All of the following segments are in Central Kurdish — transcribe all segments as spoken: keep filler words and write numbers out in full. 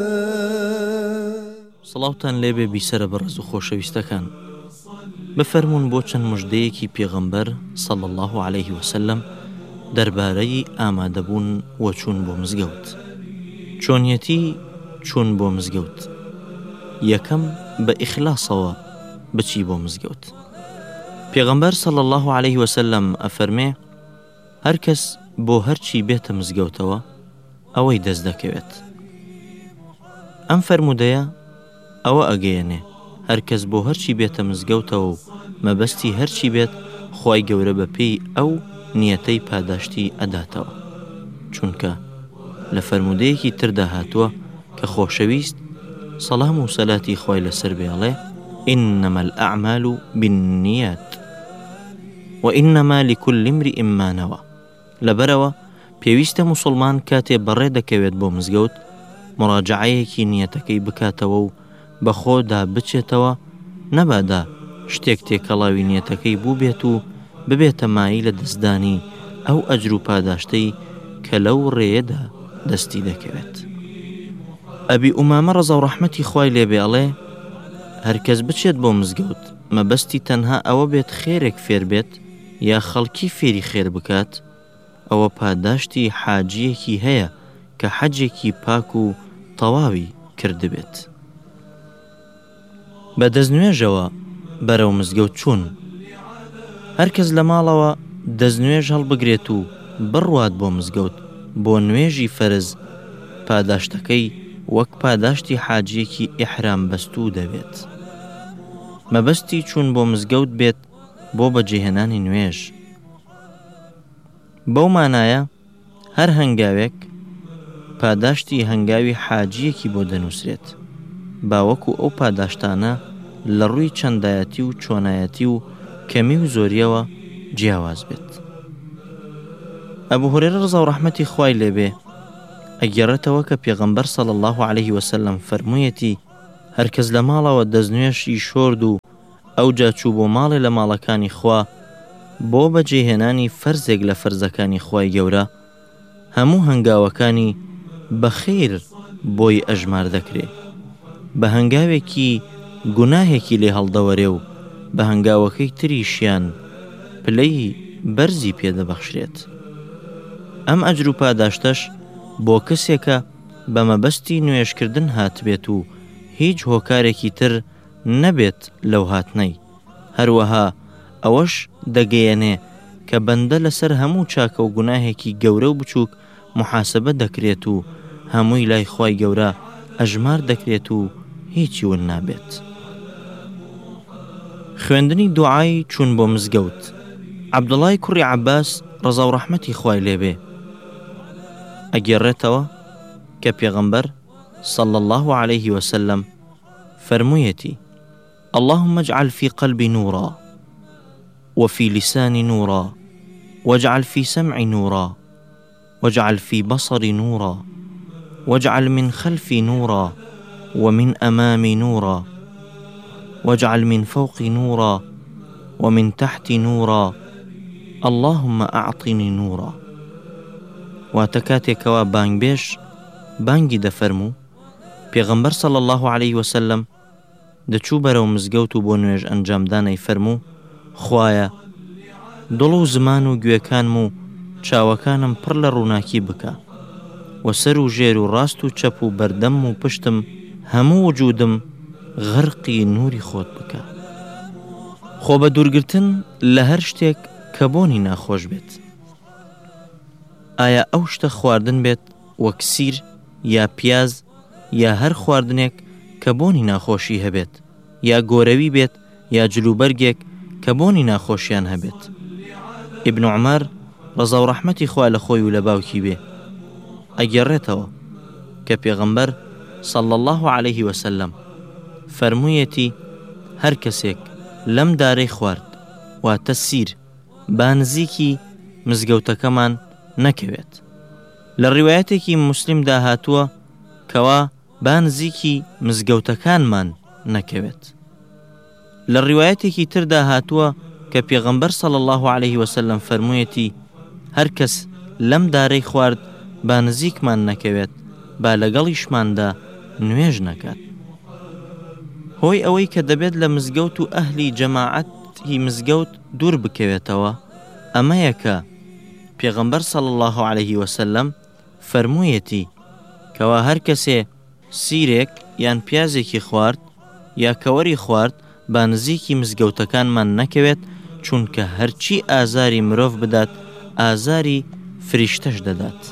سڵاوتان لێبێ بیسەرە بەڕێز و خۆشەویستەکان، بفەرمونون بۆ چەند موژدەیەکی پێغەمبەر صلی الله عليه وسلم دەربارەی ئامادەبوون و چوون بۆ مزگەوت. چۆنیەتی چوون بۆ مزگەوت. یەکەم بە ئیخلاسەوە بچی بۆ مزگەوت. پێغەمبەر صلی الله عليه وسلم ئەفەرمێ هەر کەس بۆ هەرچی بێتە مزگەوتەوە ئەوەی دەست دەکەوێت. ئەم فەرمودەیە ئەوە ئەگەیەنێ هەر کەس بۆ هەرچی بێتە مزگەوتەوە و مەبەستی هەرچی بێت خوای گەورە بە پێی ئەو نیەتەی پاداشتی ئەداتەوە. چونکە لە فەرمودەیەکی تردا هاتووە کە خۆشەویست سەلام و سەلاتی خوای لەسەر بێڵێ إنما الأعمال بالنيات وإنما لكل امرئ ما نوى. لەبەرەوە پێویستە موسڵمان کاتێ بەڕێ دەکەوێت بۆ مزگەوت مراجعەیەکی نیەتەکەی بکاتەوە و بە خۆدا بچێتەوە، نەبادا شتێک تێکەڵاوی نیەتەکەی بوو بێت و ببێتە مایی لە دەستدانی ئەو ئەجر و پاداشتەی کە لەو ڕێیەدا دەستی دەکەوێت. ئەبی ئومامە ڕەزا و ڕەحمەتی خوای لێبێڵێ هەرکەس بچێت بۆ مزگەوت مەبەستی تەنها ئەوە بێت خێرێک فێر بێت یا خەڵکی فێری خێر بکات، ئەوە پاداشتی حاجیەکی هەیە کە حەجێکی پاک و تەواوی کردبێت. بە دەستنوێژەوە بەرەو مزگەوت چوون. هەرکەس لە ماڵەوە دەستنوێژ هەڵبگرێت و بڕوات بۆ مزگەوت بۆ نوێژی فەرز، پاداشتەکەی وەک پاداشتی حاجیەکی ئیحرام بەستوو دەبێت. مەبەستی چوون بۆ مزگەوت بێت بۆ بەجێهێنانی نوێژ. بەو مانایە هەر هەنگاوێک پاداشتی هەنگاوی حاجیەکی بۆ دەنووسرێت، باوەکو ئەو پاداشتانە لە ڕووی چەندایەتی و چۆنایەتی و کەمی و زۆریەوە جیاواز بێت. ئەبوو هورێرە ڕەزا و ڕەحمەتی خوای لێبێ ئەگەڕێتەوە کە پێغەمبەر صلی الله عليه وسلم فەرموویەتی هەرکەس لە ماڵەوە دەستنوێژی شۆرد و ئەو جا چوو بۆ ماڵێ لە ماڵەکانی خوا بۆ بەجێهێنانی فەرزێک لە فەرزەکانی خوای گەورە، هەموو هەنگاوەکانی بەخێر بۆی ئەژمار دەکرێ، بە هەنگاوێکی گوناهێکی لێ هەڵدەوەرێ و بە هەنگاوەکەی تریشیان پلەی بەرزی پێدەبەخشرێت. ئەم ئەجر و پاداشتەش بۆ کەسێکە بە مەبەستی نوێژکردن هاتبێت و هیچ هۆکارێکی تر نەبێت لەو هاتنەی. هەروەها ئەوەش دەگەیەنێ کە بەندە لەسەر هەموو چاکە و گوناهێکی گەورە و بچووک محاسبە دەکرێت و هەمووی لای خوای گەورە ئەژمار دەکرێت و هیچی ون نابێت. خوێندنی دوعای چوون بۆ مزگەوت. عەبدوڵای کوڕی عەباس ڕەزا و ڕەحمەتی خوای لێبێ ئەگێڕێتەوە کە پێغەمبەر صلی الله عليه وسلم فەرموویەتی اللهم اجعل في قلبي نورا وفي لساني نورا واجعل في سمعي نورا واجعل في بصري نورا واجعل من خلفي نورا ومن أمامي نورا واجعل من فوقي نورا ومن تحتي نورا اللهم أعطني نورا. واتكاتێکەوە بانگ بێش بانگی دەفەرموو پێغەمبەر صلی الله عليه وسلم دەچوو بەرەو مزگەوت و بۆ نوێژ ئەنجامدانەی فەرموو خوایە دڵ و زمان و گوێکانم و چاوەکانم پڕ لە ڕووناکی بکە و سەر و ژێر و ڕاست و چەپ و بەردەم و پشتم هەموو وجودم غەرقی نوری خۆت بکە. خۆ بە دوورگرتن لە هەر شتێک کە بۆنی ناخۆش بێت. ئایا ئەو شتە خواردن بێت وەک سیر یا پیاز یا هەر خواردنێک کە بۆنی ناخۆشی هەبێت، یا گۆرەوی بێت یا جلوبەرگێک کە بۆنی ناخۆشیان هەبێت. ئیبن عومەر ڕەزا و ڕەحمەتی خوا لە خۆی و لە باوکی بێ ئەگەڕێتەوە کە پێغەمبەر صلی الله عليه وسلم فەرموویەتی هەر کەسێک لەم دارەی خوارد واتە سیر با نزیکی مزگەوتەکەمان نەکەوێت. لە ڕیوایەتێکی موسلیمدا هاتووە کەوا با نزیکی مزگەوتەکانمان نەکەوێت. لە ڕیوایەتێکی تردا هاتووە کە پێغەمبەر صلی الله عليه وسلم فەرموویەتی هەر کەس لەم دارەی خوارد با نزیکمان نەکەوێت با لەگەڵیشماندا نوێژ نەکات. هۆی ئەوەی کە دەبێت لە مزگەوت و ئەهلی جەماعەتی مزگەوت دوور بکەوێتەوە ئەمەیە کە پێغەمبەر صلی الله عليه وسلم فەرموویەتی کەوا هەر کەسێ سیرێک یان پیازێکی خوارد یا کەوەری خوارد با نزیکی مزگەوتەکانمان نەکەوێت، چونکە هەرچی ئازاری مرۆڤ بدات ئازاری فریشتەش دەدات.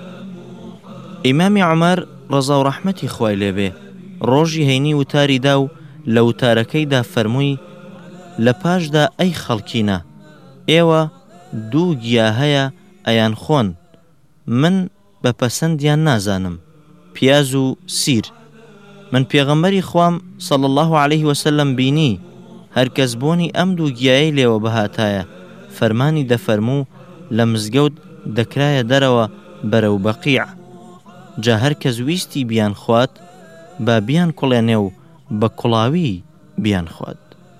ئیمامی عومەر ڕەزا و ڕەحمەتی خوای لێبێ ڕۆژی هەینی وتاری دا و لە وتارەکەیدا فەرمووی لە پاشدا ئەی خەڵکینە، ئێوە دوو گیا هەیە ئەیان خۆن، من بە پەسەندیان نازانم، پیاز و سیر. من پێغەمبەری خوام صلی الله عليه وسلم بینی هەر کەس بۆنی ئەم دوو گیایەی لێوە بەهاتایە فەرمانی دەفەرموو لە مزگەوت دەکرایە دەرەوە بەرەو بەقیع، جا هەر کەس ویستی بیان خوات با بیان کوڵێنێ و بە کوڵاوی بیان خوات.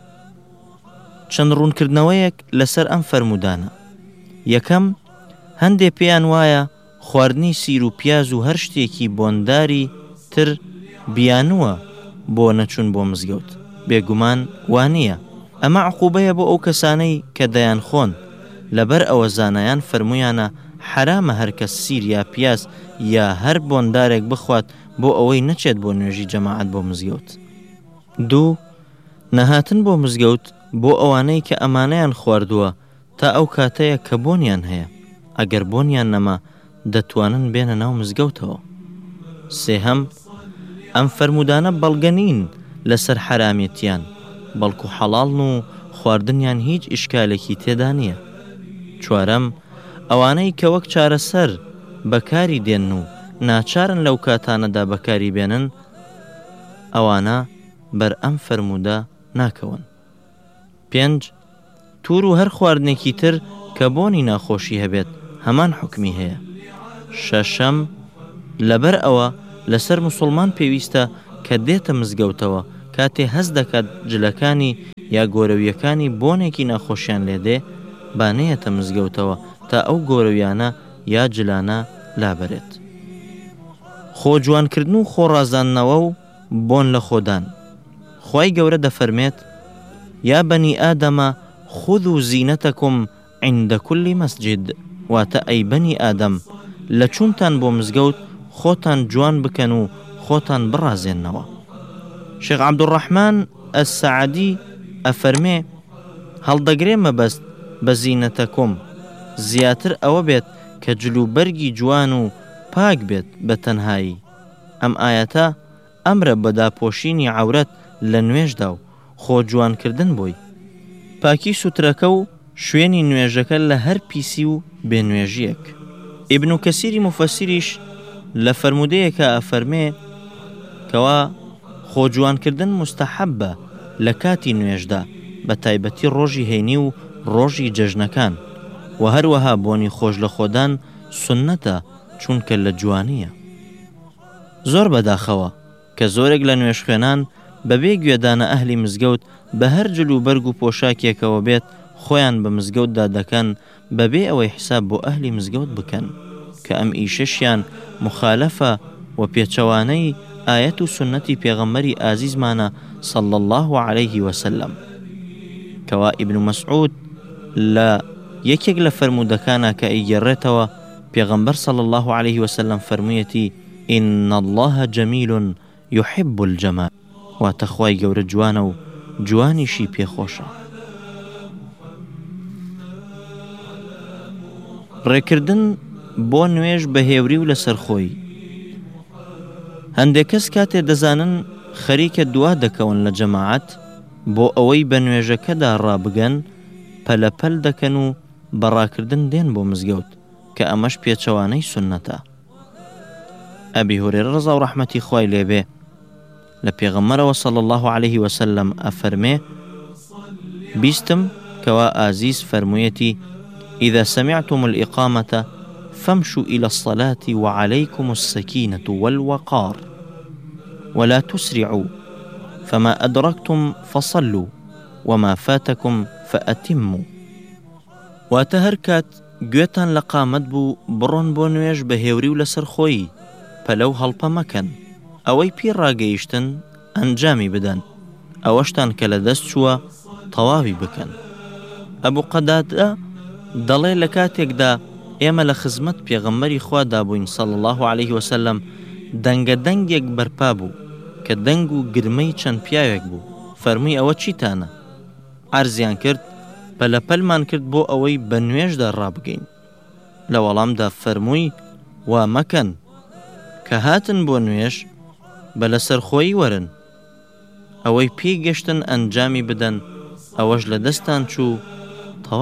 چەند ڕوونکردنەوەیەک لەسەر ئەم فەرمودانە. یەکەم، هەندێ پێیان وایە خواردنی سیر و پیاز و هەر شتێکی بۆنداری تر بیانوە بۆ نەچون بۆ مزگەوت. بێگومان وانییە. ئەمە عقوبەیە بۆ ئەو کەسانەی کە دەیان خۆن، لەبەر ئەوە زانایان فەرموویانە حرامە هەر کەس سیر یا پیاز یا هەر بۆندارێک بخوات بۆ ئەوەی نەچێت بۆ نوێژی جەماعەت بۆ مزگەوت. دوو، نەهاتن بۆ مزگەوت بۆ ئەوانەی کە ئەمانەیان خواردووە تا ئەو کاتەیە کە بۆنیان هەیە، ئەگەر بۆنیان نەما دەتوانن بێنە ناو مزگەوتەوە. سێهەم، ئەم فەرمودانە بەڵگەنین لەسەر حرامێتیان، بەڵکو حەڵاڵن و خواردنیان هیچ ئیشکالێکی تێدا نییە. چوارەم، ئەوانەی کە وەک چارەسەر بەکاری دێن و ناچارن لەو کاتانەدا بەکاری بێنن، ئەوانە بەر ئەم فەرمودە ناکەون. پێنج، توور و هەر خواردنێکی تر کە بۆنی ناخۆشی هەبێت هەمان حکمی هەیە. شەشەم، لەبەر ئەوە لەسەر موسڵمان پێویستە کە دێتە مزگەوتەوە کاتێ هەست دەکات جلەکانی یا گۆرەویەکانی بۆنێکی ناخۆشیان لێدێ بانەیەتە مزگەوتەوە تا ئەو گۆرەویانە یا جلانە لابەرێت. خۆ جوانکردن و خۆڕازاندنەوە و بۆن لە خۆدان. خوای گەورە دەفەرمێت یا بەنی ئادەمە خودوا زینەتەکم عند كل مسجد، واتە ئەی بەنی ئادەم لە چوونتان بۆ مزگەوت خۆتان جوان بکەن و خۆتان بڕازێنەوە. شێخ عەبدوڕەحمان ئەسسەعەدی ئەفەرمێ هەڵدەگرێ مەبەست بە زینەتەکم زیاتر ئەوە بێت کە جلوبەرگی جوان و پاک بێت بە تەنهایی. ئەم ئایەتە ئەمرە بە داپۆشینی عەورەت لە نوێژدا و خۆ جوانکردن بۆی. پاکی سوترەکە و شوێنی نوێژەکە لە هەر پیسی و بێنوێژیەک. ئیبن کەسیری مفەسیریش لە فەرمودەیەکە ئەفەرمێ کەوا خۆ جوانکردن مستەحەبە لە کاتی نوێژدا، بە تایبەتی ڕۆژی هەینی و ڕۆژی جەژنەکان، و هەروەها بۆنی خۆش لە خۆدان سوننەتە چونکە لە جوانیە. زۆر بەداخەوە کە زۆرێک لە نوێژ خوێنان بەبێ گوێدانە ئەهلی مزگەوت بە هەر جلو بەرگ و پۆشاکێکەوە بێت خۆیان بە مزگەوتدا دەکەن بەبێ ئەوەی حساب بۆ ئەهلی مزگەوت بکەن کە ئەم ئیشەشیان مخالەفە و پێچەوانەی ئایەت و سنەتی پێغەمبەری ئازیزمانە صلی الله عليه وسلم. کەوا ئیبن مەسعود لە یەکێک لە فەرمودەکانە کە ئەیگەڕێتەوە پێغەمبەر صلی الله عليه وسلم فەرموویەتی إن الله جميل يحب الجمال، واتە خوای گەورە جوانە و جوانیشی پێخۆشە. ڕێکردن بۆ نوێژ بە هێوری و لەسەر خۆی. هەندێک کەس کاتێ دەزانن خەریکە دوا دەکەون لە جەماعەت بۆ ئەوەی بە نوێژەکەدا ڕابگەن پەلەپەل دەکەن و بەڕاکردن دێن بۆ مزگەوت کە ئەمەش پێچەوانەی سوننەتە. ئەبی هورێرە ڕەزا و ڕەحمەتی خوای لێبێ لە پێغەمبەرەوە صلی الله عليه وسلم ئەفەرمێ بیستم کەوا ئازیز فەرموویەتی إذا سمعتم الإقامة فامشوا إلى الصلاة وعليكم السكينة والوقار ولا تسرعوا فما أدركتم فصلوا وما فاتكم فأتموا. واتە هەر کات گوێتان لە قامەت بوو بڕۆن بۆ نوێژ بە هێوری و لەسەر خۆی، پەلەو هەڵپە مەکەن، ئەوەی پێ ڕاگەیشتن ئەنجامی بدەن، ئەوەشتان کە لە دەست چووە تەواوی بکەن. ئەبوو قەتادە دەڵێ لە کاتێکدا ئێمە لە خزمەت پێغەمبەری خوا دابووین صلی الله عليه وسلم، دەنگە دەنگێک بەرپا بوو کە دەنگ و گرمەی چەند پیاوێک بوو. فەرمووی ئەوە چیتانە؟ عەرزیان کرد، پەلەپەلمان کرد بۆ ئەوەی بە نوێژدا ڕابگەین. لە وەڵامدا فەرمووی وا مەکەن، کە هاتن بۆ نوێژ بە لەسەرخۆیی وەرن، ئەوەی پێی گەشتن ئەنجامی بدەن، ئەوەش لە دەستان چوو